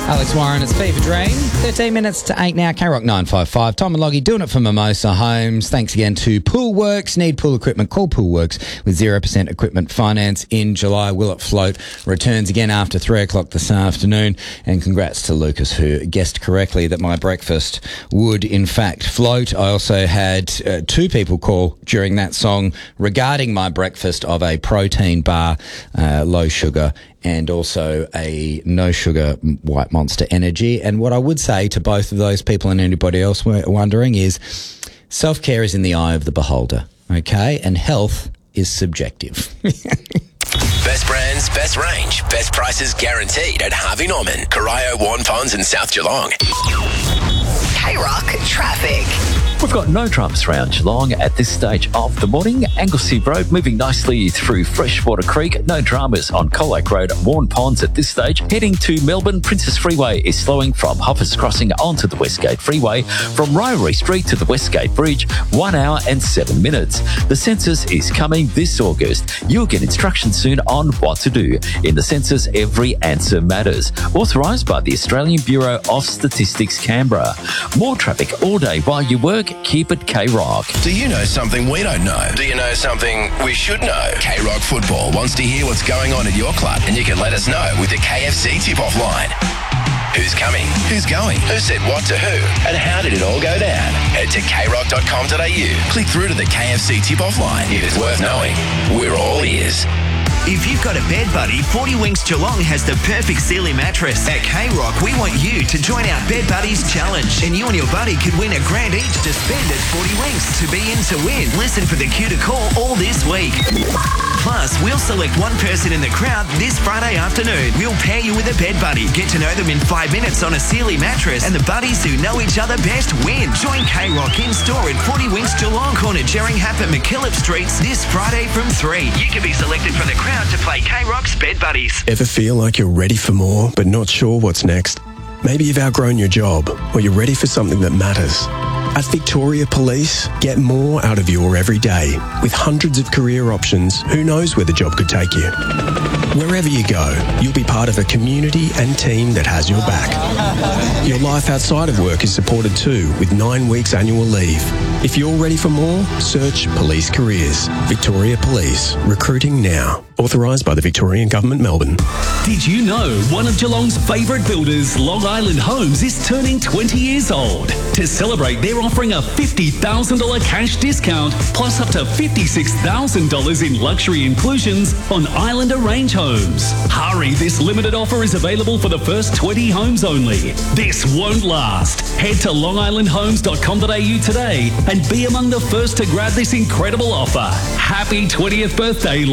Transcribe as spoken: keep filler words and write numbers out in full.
Alex Warren, it's Fever Dream. thirteen minutes to eight now. K Rock nine five five. Tom and Loggy doing it for Mimosa Homes. Thanks again to Poolworks. Need pool equipment? Call Poolworks with zero percent equipment finance in July. Will it float? Returns again after three o'clock this afternoon. And congrats to Lucas, who guessed correctly that my breakfast would in fact float. I also had uh, two people call during that song regarding my breakfast of a protein bar, uh, low sugar, and also a no-sugar White Monster Energy. And what I would say to both of those people and anybody else wondering is self-care is in the eye of the beholder, okay? And health is subjective. Best brands, best range, best prices guaranteed at Harvey Norman, Corio, Warren Ponds and South Geelong. K-Rock Traffic. We've got no dramas around Geelong at this stage of the morning. Anglesea Road moving nicely through Freshwater Creek. No dramas on Colac Road, Warren Ponds at this stage. Heading to Melbourne, Princess Freeway is slowing from Hoppers Crossing onto the Westgate Freeway. From Ryrie Street to the Westgate Bridge, one hour and seven minutes. The census is coming this August. You'll get instructions soon on what to do. In the census, every answer matters. Authorised by the Australian Bureau of Statistics, Canberra. More traffic all day while you work. Keep it K-Rock. Do you know something we don't know? Do you know something we should know? K-Rock Football wants to hear what's going on at your club, and you can let us know with the K F C tip-off line. Who's coming? Who's going? Who said what to who? And how did it all go down? Head to k rock dot com dot a u. Click through to the K F C tip-off line. If it's worth knowing, we're all ears. If you've got a bed buddy, forty Winks Geelong has the perfect Sealy mattress. At K-Rock, we want you to join our Bed Buddies Challenge, and you and your buddy could win a grand each to spend at forty Winks. To be in to win, listen for the cue to call all this week. Plus, we'll select one person in the crowd this Friday afternoon. We'll pair you with a bed buddy. Get to know them in five minutes on a Sealy mattress, and the buddies who know each other best win. Join K-Rock in store at forty Winks Geelong, corner Jerringham at McKillop Streets this Friday from three. You can be selected from the crowd to play K-Rock's Bed Buddies. Ever feel like you're ready for more but not sure what's next? Maybe you've outgrown your job, or you're ready for something that matters. At Victoria Police, get more out of your everyday. With hundreds of career options, who knows where the job could take you? Wherever you go, you'll be part of a community and team that has your back. Your life outside of work is supported too, with nine weeks annual leave. If you're ready for more, search Police Careers. Victoria Police. Recruiting now. Authorised by the Victorian Government, Melbourne. Did you know one of Geelong's favourite builders, Long Island Homes, is turning twenty years old? To celebrate, they're offering a fifty thousand dollars cash discount plus up to fifty-six thousand dollars in luxury inclusions on Islander Range homes. Hurry, this limited offer is available for the first twenty homes only. This won't last. Head to long island homes dot com dot a u today and be among the first to grab this incredible offer. Happy twentieth birthday,